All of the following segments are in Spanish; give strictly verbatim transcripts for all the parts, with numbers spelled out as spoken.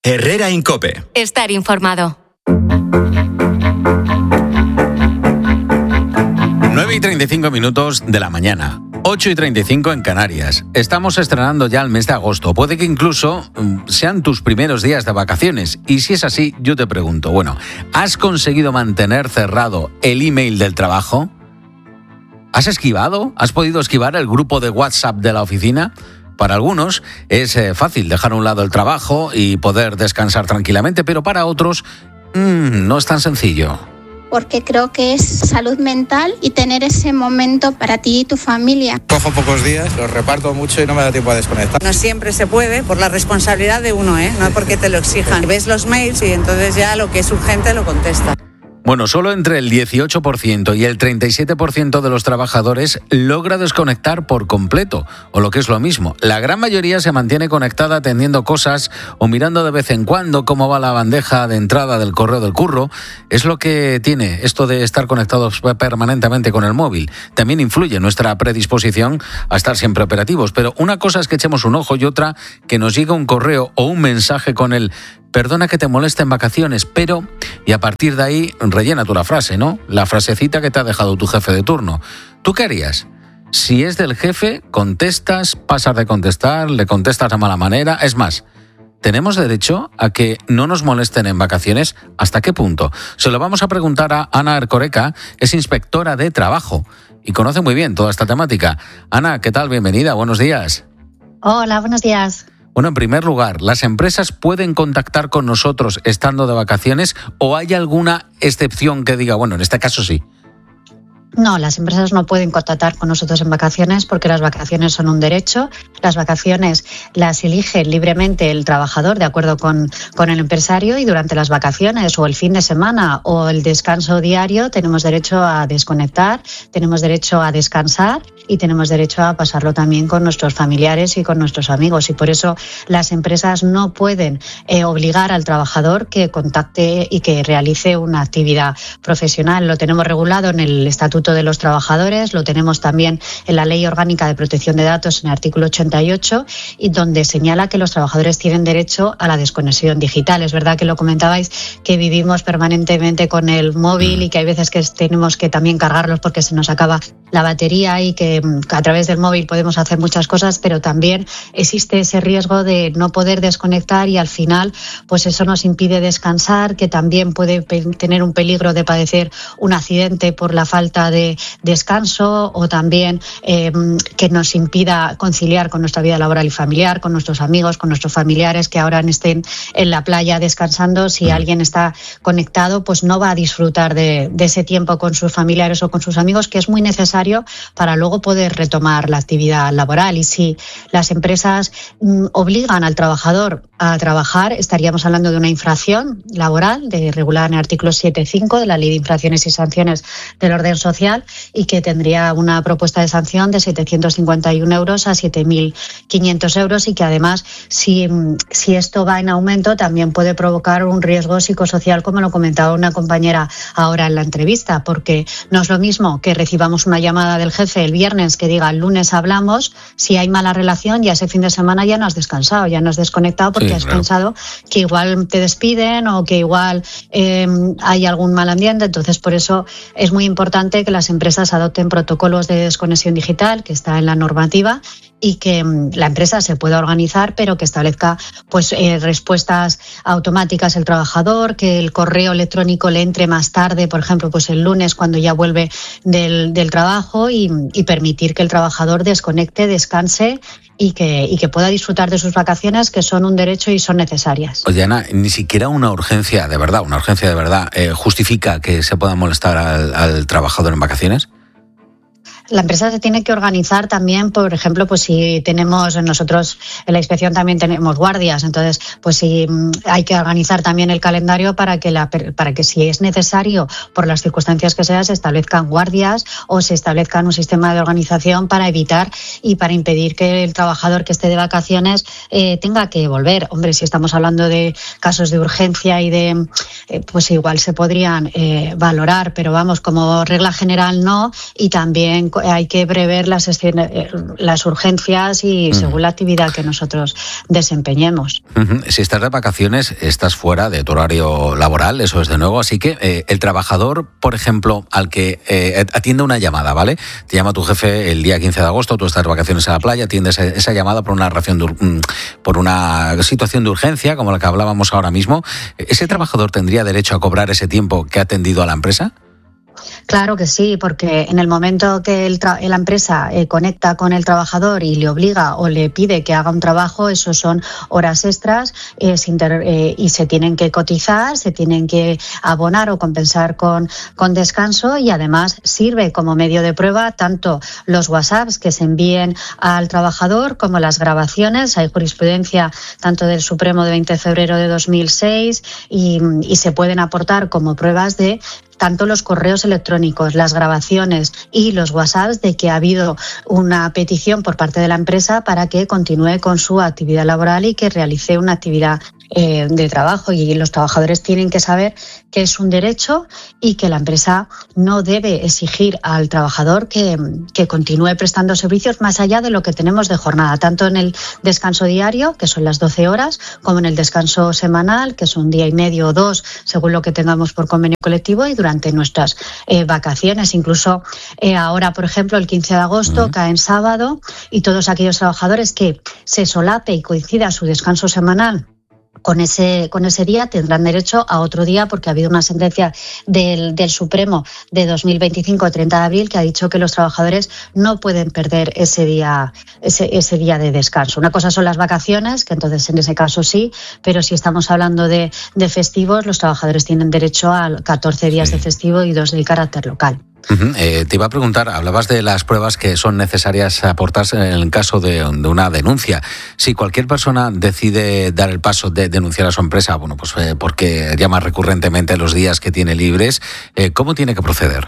Herrera Incope. Estar informado. nueve y treinta y cinco minutos de la mañana. ocho y treinta y cinco en Canarias. Estamos estrenando ya el mes de agosto. Puede que incluso um, sean tus primeros días de vacaciones. Y si es así, yo te pregunto, bueno, ¿has conseguido mantener cerrado el email del trabajo? ¿Has esquivado? ¿Has podido esquivar el grupo de WhatsApp de la oficina? Para algunos es eh, fácil dejar a un lado el trabajo y poder descansar tranquilamente, pero para otros mmm, no es tan sencillo. Porque creo que es salud mental y tener ese momento para ti y tu familia. Cojo pocos días, los reparto mucho y no me da tiempo a desconectar. No siempre se puede por la responsabilidad de uno, ¿eh? No porque te lo exijan. Ves los mails y entonces ya lo que es urgente lo contesta. Bueno, solo entre el dieciocho por ciento y el treinta y siete por ciento de los trabajadores logra desconectar por completo, o lo que es lo mismo. La gran mayoría se mantiene conectada atendiendo cosas o mirando de vez en cuando cómo va la bandeja de entrada del correo del curro. Es lo que tiene esto de estar conectados permanentemente con el móvil. También influye nuestra predisposición a estar siempre operativos. Pero una cosa es que echemos un ojo y otra que nos llegue un correo o un mensaje con el perdona que te moleste en vacaciones, pero... Y a partir de ahí, rellena tú la frase, ¿no? La frasecita que te ha dejado tu jefe de turno. ¿Tú qué harías? Si es del jefe, contestas, pasas de contestar, le contestas de mala manera. Es más, ¿tenemos derecho a que no nos molesten en vacaciones? ¿Hasta qué punto? Se lo vamos a preguntar a Ana Ercoreca, es inspectora de trabajo y conoce muy bien toda esta temática. Ana, ¿qué tal? Bienvenida, buenos días. Hola, buenos días. Bueno, en primer lugar, ¿las empresas pueden contactar con nosotros estando de vacaciones o hay alguna excepción que diga, bueno, en este caso sí? No, las empresas no pueden contactar con nosotros en vacaciones porque las vacaciones son un derecho. Las vacaciones las elige libremente el trabajador de acuerdo con, con el empresario y durante las vacaciones o el fin de semana o el descanso diario tenemos derecho a desconectar, tenemos derecho a descansar y tenemos derecho a pasarlo también con nuestros familiares y con nuestros amigos. Y por eso las empresas no pueden eh, obligar al trabajador que contacte y que realice una actividad profesional. Lo tenemos regulado en el Estatuto de los Trabajadores, lo tenemos también en la Ley Orgánica de Protección de Datos en el artículo ochenta y ocho y donde señala que los trabajadores tienen derecho a la desconexión digital. Es verdad que lo comentabais que vivimos permanentemente con el móvil y que hay veces que tenemos que también cargarlos porque se nos acaba la batería y que a través del móvil podemos hacer muchas cosas, pero también existe ese riesgo de no poder desconectar y al final pues eso nos impide descansar, que también puede tener un peligro de padecer un accidente por la falta de descanso o también eh, que nos impida conciliar con nuestra vida laboral y familiar, con nuestros amigos, con nuestros familiares que ahora estén en la playa descansando. Si alguien está conectado, pues no va a disfrutar de, de ese tiempo con sus familiares o con sus amigos, que es muy necesario para luego poder retomar la actividad laboral. Y si las empresas mm, obligan al trabajador a trabajar, estaríamos hablando de una infracción laboral de regular en el artículo siete punto cinco de la Ley de Infracciones y Sanciones del Orden Social y que tendría una propuesta de sanción de setecientos cincuenta y uno euros a siete mil quinientos euros y que además si, si esto va en aumento también puede provocar un riesgo psicosocial, como lo comentaba una compañera ahora en la entrevista, porque no es lo mismo que recibamos una llamada del jefe el viernes que diga el lunes hablamos, si hay mala relación ya ese fin de semana ya no has descansado, ya no has desconectado porque sí, has claro. pensado que igual te despiden o que igual eh, hay algún mal ambiente. Entonces por eso es muy importante que las empresas adopten protocolos de desconexión digital, que está en la normativa, y que la empresa se pueda organizar, pero que establezca pues eh, respuestas automáticas al trabajador, que el correo electrónico le entre más tarde, por ejemplo, pues el lunes cuando ya vuelve del, del trabajo y, y permitir que el trabajador desconecte, descanse y que, y que pueda disfrutar de sus vacaciones, que son un derecho y son necesarias. Oye, Ana, ni siquiera una urgencia de verdad, una urgencia de verdad, eh, justifica que se pueda molestar al, al trabajador en vacaciones. La empresa se tiene que organizar también, por ejemplo, pues si tenemos, nosotros en la inspección también tenemos guardias, entonces pues si hay que organizar también el calendario para que la, para que si es necesario, por las circunstancias que sea, se establezcan guardias o se establezcan un sistema de organización para evitar y para impedir que el trabajador que esté de vacaciones eh, tenga que volver. Hombre, si estamos hablando de casos de urgencia y de eh, pues igual se podrían eh, valorar, pero vamos, como regla general no, y también hay que prever las, las urgencias y uh-huh. según la actividad que nosotros desempeñemos. Uh-huh. Si estás de vacaciones, estás fuera de tu horario laboral, eso es de nuevo, así que eh, el trabajador, por ejemplo, al que eh, atiende una llamada, ¿vale? Te llama tu jefe el día quince de agosto, tú estás de vacaciones a la playa, atiendes esa, esa llamada por una ración de, por una situación de urgencia, como la que hablábamos ahora mismo. ¿Ese trabajador tendría derecho a cobrar ese tiempo que ha atendido a la empresa? Claro que sí, porque en el momento que el tra- la empresa eh, conecta con el trabajador y le obliga o le pide que haga un trabajo, eso son horas extras eh, sin ter- eh, y se tienen que cotizar, se tienen que abonar o compensar con, con descanso, y además sirve como medio de prueba tanto los WhatsApps que se envíen al trabajador como las grabaciones. Hay jurisprudencia tanto del Supremo de veinte de febrero de dos mil seis y, y se pueden aportar como pruebas de tanto los correos electrónicos, las grabaciones y los WhatsApps de que ha habido una petición por parte de la empresa para que continúe con su actividad laboral y que realice una actividad eh, de trabajo. Y los trabajadores tienen que saber que es un derecho y que la empresa no debe exigir al trabajador que, que continúe prestando servicios más allá de lo que tenemos de jornada, tanto en el descanso diario, que son las doce horas, como en el descanso semanal, que son un día y medio o dos, según lo que tengamos por convenio colectivo, y durante nuestras eh, vacaciones. Incluso eh, ahora, por ejemplo, el quince de agosto uh-huh. cae en sábado, y todos aquellos trabajadores que se solape y coincida su descanso semanal con ese con ese día tendrán derecho a otro día, porque ha habido una sentencia del, del Supremo de dos mil veinticinco, treinta de abril, que ha dicho que los trabajadores no pueden perder ese día ese, ese día de descanso. Una cosa son las vacaciones, que entonces en ese caso sí, pero si estamos hablando de, de festivos, los trabajadores tienen derecho a catorce días sí. de festivo y dos de carácter local. Uh-huh. Eh, te iba a preguntar, hablabas de las pruebas que son necesarias aportarse en el caso de, de una denuncia. Si cualquier persona decide dar el paso de denunciar a su empresa, bueno, pues eh, porque llama recurrentemente los días que tiene libres, eh, ¿cómo tiene que proceder?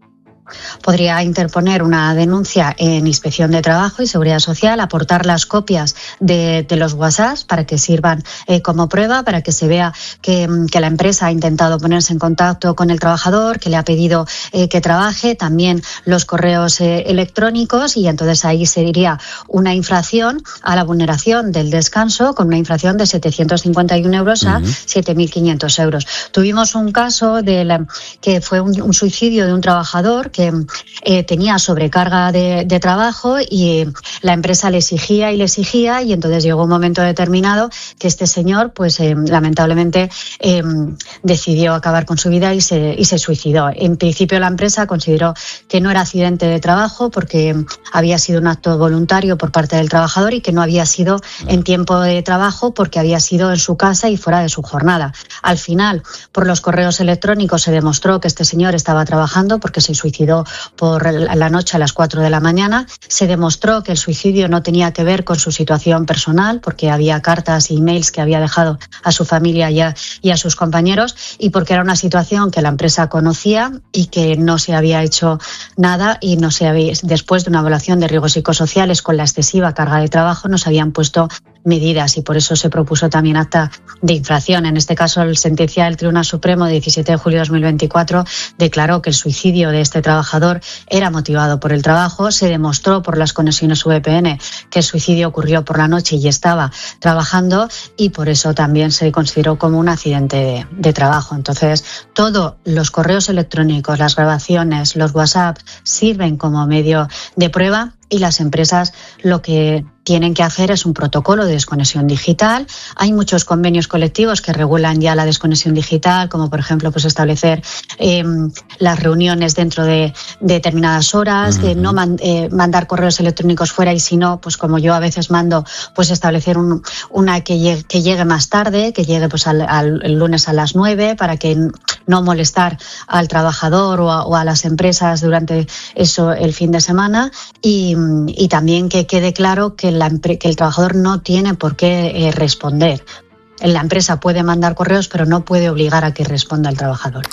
Podría interponer una denuncia en Inspección de Trabajo y Seguridad Social, aportar las copias de, de los WhatsApp para que sirvan eh, como prueba, para que se vea que, que la empresa ha intentado ponerse en contacto con el trabajador, que le ha pedido eh, que trabaje, también los correos eh, electrónicos, y entonces ahí sería una infracción a la vulneración del descanso, con una infracción de setecientos cincuenta y un euros a uh-huh. siete mil quinientos euros. Tuvimos un caso de la, que fue un, un suicidio de un trabajador que eh, tenía sobrecarga de, de trabajo, y eh, la empresa le exigía y le exigía, y entonces llegó un momento determinado que este señor, pues eh, lamentablemente eh, decidió acabar con su vida y se, y se suicidó. En principio la empresa consideró que no era accidente de trabajo porque había sido un acto voluntario por parte del trabajador y que no había sido en tiempo de trabajo porque había sido en su casa y fuera de su jornada. Al final, por los correos electrónicos se demostró que este señor estaba trabajando porque se suicidó por la noche a las cuatro de la mañana. Se demostró que el suicidio no tenía que ver con su situación personal, porque había cartas e emails que había dejado a su familia y a, y a sus compañeros, y porque era una situación que la empresa conocía y que no se había hecho nada, y no se había, después de una evaluación de riesgos psicosociales con la excesiva carga de trabajo, no se habían puesto medidas, y por eso se propuso también acta de infracción. En este caso, la sentencia del Tribunal Supremo de diecisiete de julio de dos mil veinticuatro declaró que el suicidio de este trabajador era motivado por el trabajo. Se demostró por las conexiones V P N que el suicidio ocurrió por la noche y estaba trabajando, y por eso también se consideró como un accidente de, de trabajo. Entonces, todos los correos electrónicos, las grabaciones, los WhatsApp sirven como medio de prueba, y las empresas lo que tienen que hacer es un protocolo de desconexión digital. Hay muchos convenios colectivos que regulan ya la desconexión digital, como por ejemplo pues establecer eh, las reuniones dentro de, de determinadas horas, uh-huh. eh, no man, eh, mandar correos electrónicos fuera, y si no, pues como yo a veces mando, pues establecer un, una que llegue, que llegue más tarde, que llegue pues al, al el lunes a las nueve, para que no molestar al trabajador o a, o a las empresas durante eso el fin de semana, y, y también que quede claro que La, que el trabajador no tiene por qué eh, responder. La empresa puede mandar correos, pero no puede obligar a que responda el trabajador.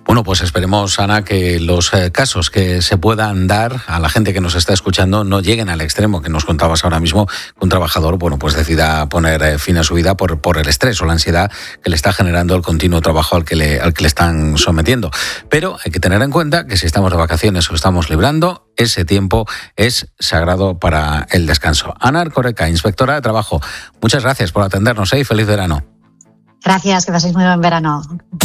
Bueno, pues esperemos, Ana, que los eh, casos que se puedan dar a la gente que nos está escuchando no lleguen al extremo que nos contabas ahora mismo, que un trabajador, bueno, pues decida poner eh, fin a su vida por, por el estrés o la ansiedad que le está generando el continuo trabajo al que le, al que le están sometiendo. Pero hay que tener en cuenta que si estamos de vacaciones o estamos librando, ese tiempo es sagrado para el descanso. Ana Erkoreka, inspectora de trabajo, muchas gracias por atendernos, ¿eh? Y feliz verano. Gracias, que paséis muy buen verano.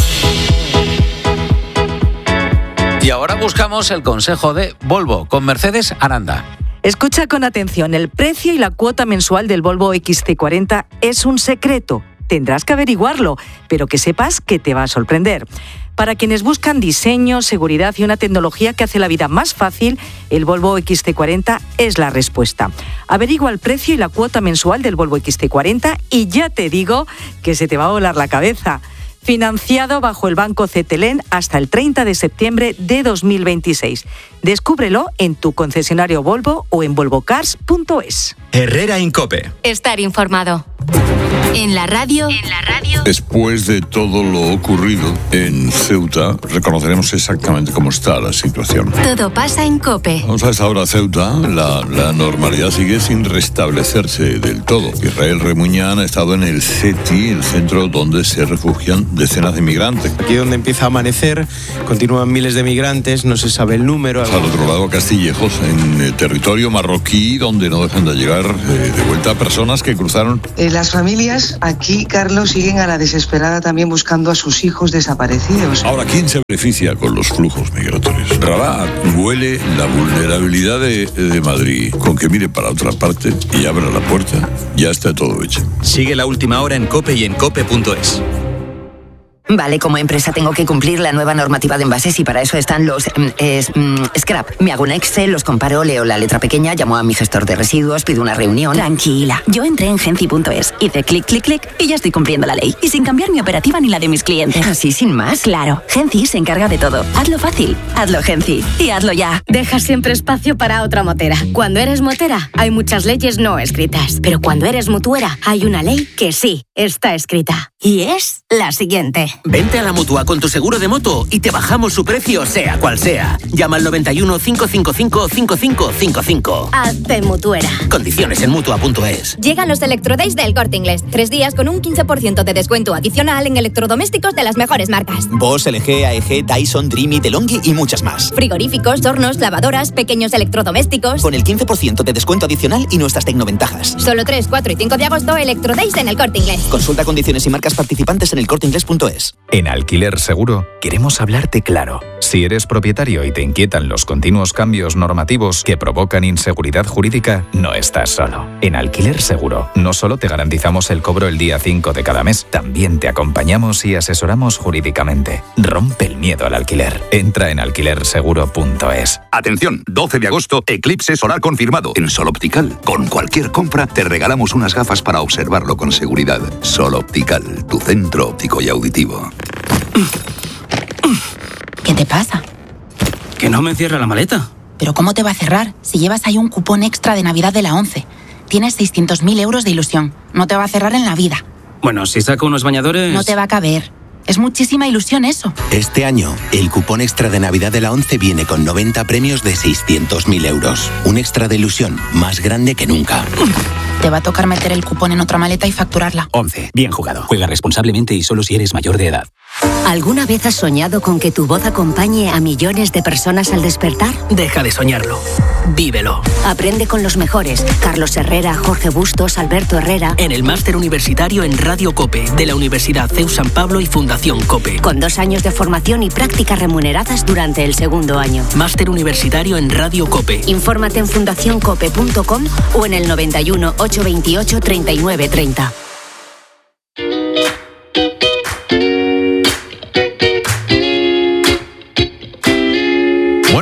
Y ahora buscamos el consejo de Volvo con Mercedes Aranda. Escucha con atención, el precio y la cuota mensual del Volvo equis ce cuarenta es un secreto. Tendrás que averiguarlo, pero que sepas que te va a sorprender. Para quienes buscan diseño, seguridad y una tecnología que hace la vida más fácil, el Volvo equis ce cuarenta es la respuesta. Averigua el precio y la cuota mensual del Volvo equis ce cuarenta y ya te digo que se te va a volar la cabeza. Financiado bajo el Banco Cetelem hasta el treinta de septiembre de dos mil veintiséis. Descúbrelo en tu concesionario Volvo o en volvo cars punto es. Herrera Incope. Estar informado. En la radio, en la radio. Después de todo lo ocurrido en Ceuta, reconoceremos exactamente cómo está la situación. Todo pasa en COPE. Vamos a esta hora, Ceuta, la, la normalidad sigue sin restablecerse del todo. Israel Remuñán ha estado en el C E T I, el centro donde se refugian decenas de migrantes. Aquí donde empieza a amanecer, continúan miles de migrantes, no se sabe el número. Al otro lado, Castillejos, en el territorio marroquí, donde no dejan de llegar eh, de vuelta personas que cruzaron. Eh, las familias aquí, Carlos, siguen a la desesperada también buscando a sus hijos desaparecidos. Ahora, ¿quién se beneficia con los flujos migratorios? Rabat huele la vulnerabilidad de, de Madrid. Con que mire para otra parte y abra la puerta, ya está todo hecho. Sigue la última hora en COPE y en cope punto es. Vale, como empresa tengo que cumplir la nueva normativa de envases y para eso están los eh, scrap. Me hago un Excel, los comparo, leo la letra pequeña, llamo a mi gestor de residuos, pido una reunión. Tranquila, yo entré en Genci punto es, hice clic, clic, clic y ya estoy cumpliendo la ley. Y sin cambiar mi operativa ni la de mis clientes. ¿Así sin más? Claro, Genci se encarga de todo. Hazlo fácil, hazlo Genci y hazlo ya. Deja siempre espacio para otra motera. Cuando eres motera hay muchas leyes no escritas, pero cuando eres mutuera hay una ley que sí está escrita. Y es la siguiente. Vente a la Mutua con tu seguro de moto y te bajamos su precio sea cual sea. Llama al noventa y uno, cinco cinco cinco, cinco cinco cinco cinco. Hazte mutuera. Condiciones en mutua punto es. Llegan los Electrodays del Corte Inglés. Tres días con un quince por ciento de descuento adicional en electrodomésticos de las mejores marcas. Bosch, L G, A E G, Dyson, Dreamy, DeLonghi y muchas más. Frigoríficos, hornos, lavadoras, pequeños electrodomésticos. Con el quince por ciento de descuento adicional y nuestras tecnoventajas. Solo tres, cuatro y cinco de agosto, Electrodays en el Corte Inglés. Consulta condiciones y marcas participantes en el corte inglés punto es. En Alquiler Seguro queremos hablarte claro. Si eres propietario y te inquietan los continuos cambios normativos que provocan inseguridad jurídica, no estás solo. En Alquiler Seguro no solo te garantizamos el cobro el día cinco de cada mes, también te acompañamos y asesoramos jurídicamente. Rompe el miedo al alquiler. Entra en alquiler seguro punto es. Atención, doce de agosto, eclipse solar confirmado. En Sol Optical, con cualquier compra, te regalamos unas gafas para observarlo con seguridad. Sol Optical, tu centro óptico y auditivo. ¿Qué te pasa? Que no me cierra la maleta. ¿Pero cómo te va a cerrar si llevas ahí un cupón extra de Navidad de la ONCE? Tienes seiscientos mil euros de ilusión. No te va a cerrar en la vida. Bueno, si saco unos bañadores... No te va a caber. Es muchísima ilusión eso. Este año, el cupón extra de Navidad de la ONCE viene con noventa premios de seiscientos mil euros. Un extra de ilusión más grande que nunca. Te va a tocar meter el cupón en otra maleta y facturarla. ONCE. Bien jugado. Juega responsablemente y solo si eres mayor de edad. ¿Alguna vez has soñado con que tu voz acompañe a millones de personas al despertar? Deja de soñarlo. Vívelo. Aprende con los mejores. Carlos Herrera, Jorge Bustos, Alberto Herrera. En el máster universitario en Radio COPE de la Universidad C E U San Pablo y Fundación COPE. Con dos años de formación y prácticas remuneradas durante el segundo año. Máster universitario en Radio COPE. Infórmate en fundación cope punto com o en el noventa y uno, ochocientos veintiocho, treinta y nueve treinta. Bueno,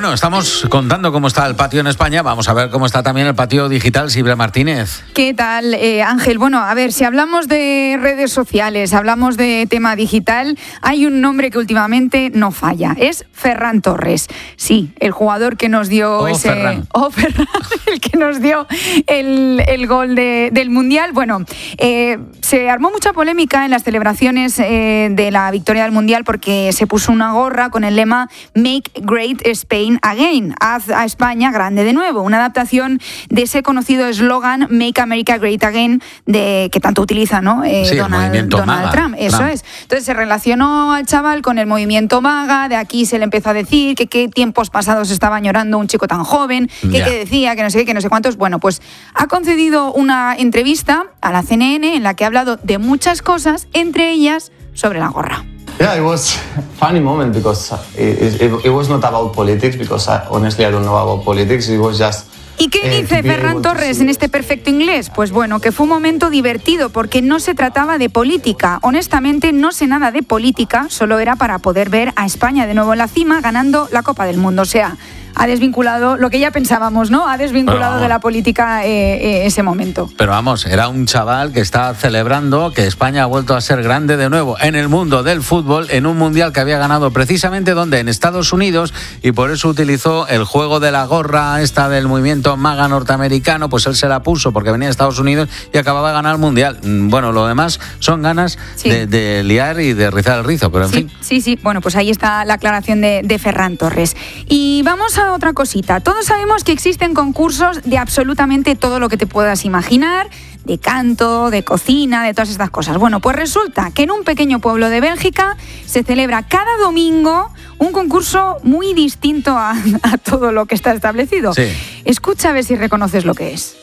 Bueno, estamos contando cómo está el patio en España. Vamos a ver cómo está también el patio digital. Silvia Martínez. ¿Qué tal, eh, Ángel? Bueno, a ver, si hablamos de redes sociales, hablamos de tema digital, hay un nombre que últimamente no falla. Es Ferran Torres. Sí, el jugador que nos dio oh, ese... Ferran. Oh, Ferran. El que nos dio el, el gol de, del Mundial. Bueno, eh, se armó mucha polémica en las celebraciones eh, de la victoria del Mundial porque se puso una gorra con el lema Make Great Spain Again, haz a España grande de nuevo, una adaptación de ese conocido eslogan Make America Great Again, de que tanto utiliza, ¿no? Eh, sí, Donald, Donald MAGA, Trump, eso Trump. es. Entonces se relacionó al chaval con el movimiento MAGA, de aquí se le empezó a decir que qué tiempos pasados estaba añorando un chico tan joven, que Ya. qué decía, que no sé qué, que no sé cuántos. Bueno, pues ha concedido una entrevista a la C N N en la que ha hablado de muchas cosas, entre ellas sobre la gorra. Yeah, it was a funny moment because it, it, it was not about politics, because I, honestly I don't know about politics. It was just. ¿Y qué eh, dice to be Ferran able to Torres see en este perfecto inglés? Pues bueno, que fue un momento divertido porque no se trataba de política. Honestamente, no sé nada de política, solo era para poder ver a España de nuevo en la cima ganando la Copa del Mundo. O sea, ha desvinculado lo que ya pensábamos, ¿no? Ha desvinculado Pero, de la política eh, eh, ese momento. Pero vamos, era un chaval que está celebrando que España ha vuelto a ser grande de nuevo en el mundo del fútbol, en un mundial que había ganado precisamente donde, en Estados Unidos, y por eso utilizó el juego de la gorra esta del movimiento MAGA norteamericano. Pues él se la puso porque venía de Estados Unidos y acababa de ganar el mundial. Bueno, lo demás son ganas Sí. de, de liar y de rizar el rizo, pero en Sí, fin. sí, sí. Bueno, pues ahí está la aclaración de, de Ferran Torres. Y vamos a otra cosita. Todos sabemos que existen concursos de absolutamente todo lo que te puedas imaginar, de canto, de cocina, de todas estas cosas. Bueno, pues resulta que en un pequeño pueblo de Bélgica se celebra cada domingo un concurso muy distinto a, a todo lo que está establecido. Sí. Escucha a ver si reconoces lo que es.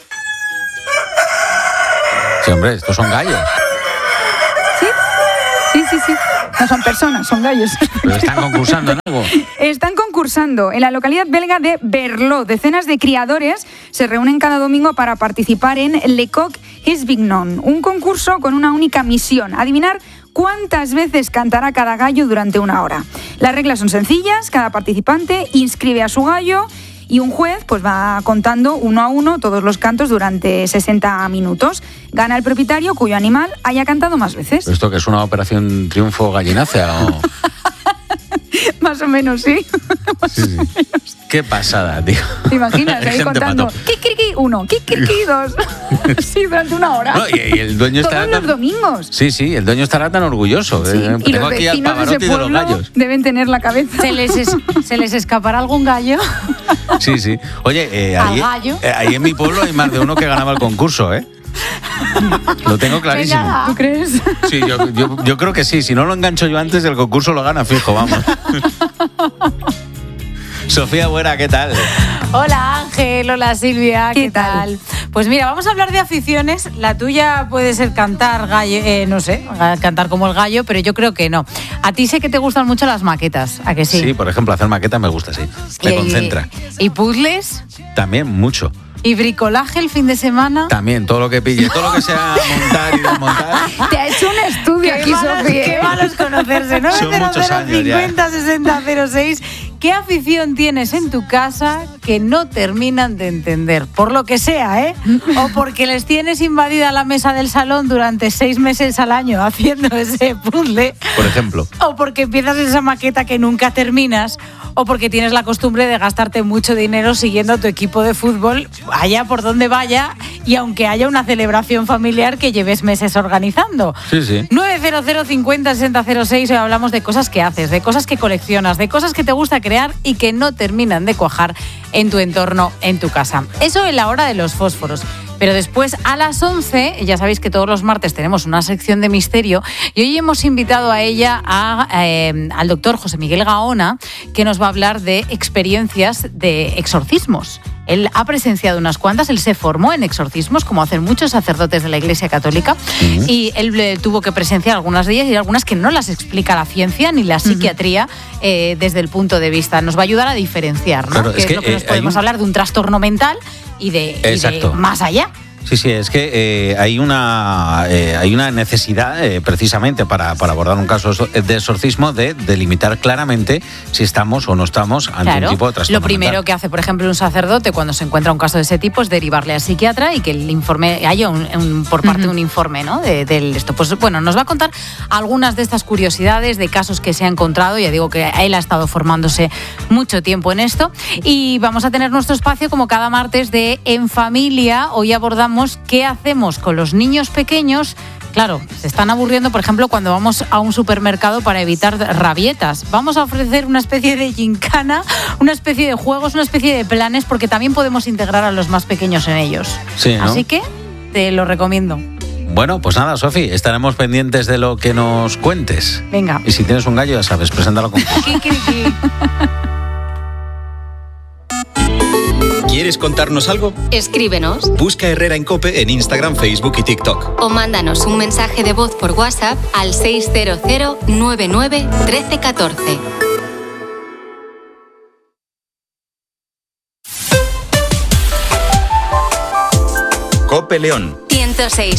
Sí, hombre, estos son gallos. ¿Sí? Sí, sí, sí. No son personas, son gallos. Pero están concursando en algo. Están concursando en la localidad belga de Berlot. Decenas de criadores se reúnen cada domingo para participar en Le Coq Hisbignon, un concurso con una única misión: adivinar cuántas veces cantará cada gallo durante una hora. Las reglas son sencillas: cada participante inscribe a su gallo y un juez pues va contando uno a uno todos los cantos durante sesenta minutos. Gana el propietario cuyo animal haya cantado más veces. ¿Esto que es una operación triunfo gallinácea o...? Más o menos, sí. Sí, sí. Qué pasada, tío. ¿Te imaginas? Hay Ahí gente contando. pato. Kikiriki uno, kikiriki dos. Sí, durante una hora. No, y, y el dueño Todos estará los tan... domingos. Sí, sí, el dueño estará tan orgulloso. Sí, Eh, y Tengo los aquí al vecinos de Pavarotti ese de los pueblo gallos. deben tener la cabeza. ¿Se les, es- ¿Se les escapará algún gallo? Sí, sí. Oye, eh, ¿Al ahí, gallo? eh, ahí en mi pueblo hay más de uno que ganaba el concurso, ¿eh? Lo tengo clarísimo. Venga, ¿Tú crees? Sí, yo, yo, yo creo que sí. Si no lo engancho yo antes, el concurso lo gana fijo, vamos. Sofía Buera, ¿qué tal? Hola Ángel, hola Silvia, ¿qué, tal? Pues mira, vamos a hablar de aficiones. La tuya puede ser cantar gallo, eh, no sé, cantar como el gallo, pero yo creo que no. A ti sé que te gustan mucho las maquetas, ¿a que sí? Sí, por ejemplo, hacer maqueta me gusta, sí. Me Y- concentra. ¿Y puzzles? También mucho. ¿Y bricolaje el fin de semana? También, todo lo que pille, todo lo que sea montar y desmontar. Te ha hecho un estudio Qué aquí, malos, Sofía. qué malos conocerse. Son muchos años ya. cincuenta sesenta cero seis. ¿Qué afición tienes en tu casa que no terminan de entender? Por lo que sea, ¿eh? O porque les tienes invadida la mesa del salón durante seis meses al año haciendo ese puzzle. Por ejemplo. O porque empiezas esa maqueta que nunca terminas. O porque tienes la costumbre de gastarte mucho dinero siguiendo a tu equipo de fútbol allá por donde vaya, y aunque haya una celebración familiar que lleves meses organizando. Sí, sí. nueve cero cero cincuenta sesenta cero seis. Hoy hablamos de cosas que haces, de cosas que coleccionas, de cosas que te gusta crear y que no terminan de cuajar en tu entorno, en tu casa. Eso en la hora de los fósforos. Pero después, a las once, ya sabéis que todos los martes tenemos una sección de misterio, y hoy hemos invitado a ella a, eh, al doctor José Miguel Gaona, que nos va a hablar de experiencias de exorcismos. Él ha presenciado unas cuantas, él se formó en exorcismos, como hacen muchos sacerdotes de la Iglesia Católica, uh-huh. y él eh, tuvo que presenciar algunas de ellas y algunas que no las explica la ciencia ni la psiquiatría uh-huh. eh, desde el punto de vista. Nos va a ayudar a diferenciar, ¿no? Claro, que es, es que, lo que nos eh, podemos un... hablar de un trastorno mental y de, y de más allá. Sí, sí, es que eh, hay una eh, hay una necesidad eh, precisamente para, para abordar un caso de exorcismo de delimitar claramente si estamos o no estamos ante Claro. un tipo de trastorno Lo primero mental. que hace, por ejemplo, un sacerdote cuando se encuentra un caso de ese tipo es derivarle al psiquiatra y que el informe haya un, un- por parte de un informe, ¿no? De, de esto. Pues bueno, nos va a contar algunas de estas curiosidades de casos que se ha encontrado. Ya digo que él ha estado formándose mucho tiempo en esto. Y vamos a tener nuestro espacio como cada martes de En Familia. Hoy abordamos qué hacemos con los niños pequeños. Claro, se están aburriendo, por ejemplo, cuando vamos a un supermercado para evitar rabietas. Vamos a ofrecer una especie de gincana, una especie de juegos, una especie de planes, porque también podemos integrar a los más pequeños en ellos. Sí, ¿no? Así que te lo recomiendo. Bueno, pues nada, Sofi, estaremos pendientes de lo que nos cuentes. Venga. Y si tienes un gallo, ya sabes, preséntalo con... ¿Quieres contarnos algo? Escríbenos Busca Herrera en COPE en Instagram, Facebook y TikTok. o mándanos un mensaje de voz por WhatsApp al seis cero cero nueve nueve uno tres uno cuatro. COPE León. ciento seis